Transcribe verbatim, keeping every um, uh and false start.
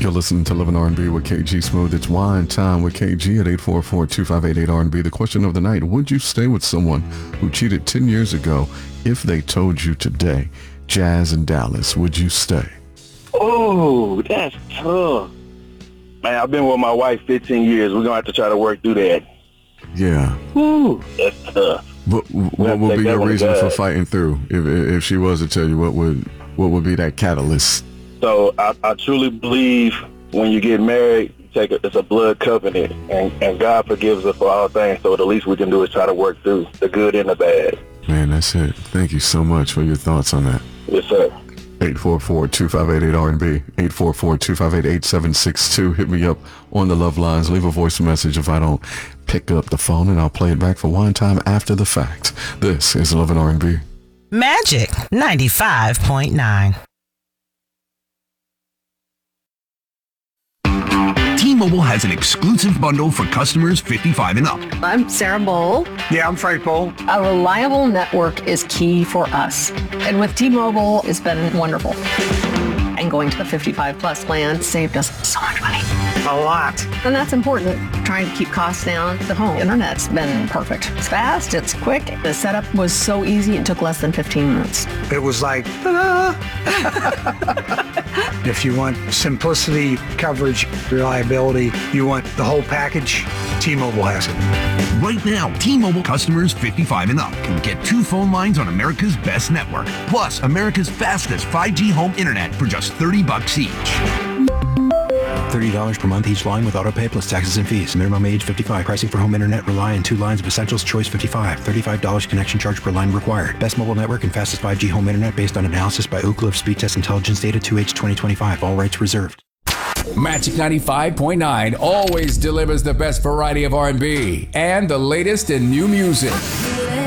You're listening to Living R and B with K G Smooth. It's Wine Time with K G at eight four four, two five eight, eight R and B. The question of the night, would you stay with someone who cheated ten years ago if they told you today? Jazz in Dallas, would you stay? Oh, that's tough. Man, I've been with my wife fifteen years. We're going to have to try to work through that. Yeah. Woo, that's tough. What, what would be your reason for fighting through? If if she was to tell you, what would what would be that catalyst? So I, I truly believe when you get married, you take a, it's a blood covenant, and, and God forgives us for all things. So the least we can do is try to work through the good and the bad. Man, that's it. Thank you so much for your thoughts on that. Yes, sir. eight four four, two five eight, eight R and B, eight four four, two five eight, eight seven six two. Hit me up on the love lines. Leave a voice message if I don't pick up the phone, and I'll play it back for Wine Time after the fact. This is Living R and B. Magic ninety-five point nine. T-Mobile has an exclusive bundle for customers fifty-five and up. I'm Sarah Bowl. Yeah, I'm Frank Bowl. A reliable network is key for us. And with T-Mobile, it's been wonderful. And going to the fifty-five plus plan saved us so much money. A lot. And that's important. Trying to keep costs down. The home internet's been perfect. It's fast, it's quick. The setup was so easy, it took less than fifteen minutes. It was like, ta-da! If you want simplicity, coverage, reliability, you want the whole package, T-Mobile has it. Right now, T-Mobile customers fifty-five and up can get two phone lines on America's best network, plus America's fastest five G home internet for just thirty bucks each. thirty dollars per month each line with autopay plus taxes and fees. Minimum age fifty-five. Pricing for home internet rely on two lines of Essentials. Choice fifty-five. thirty-five dollars connection charge per line required. Best mobile network and fastest five G home internet based on analysis by Ookla of Speed Test Intelligence Data two H twenty twenty-five. All rights reserved. Magic ninety-five point nine always delivers the best variety of R and B and the latest in new music.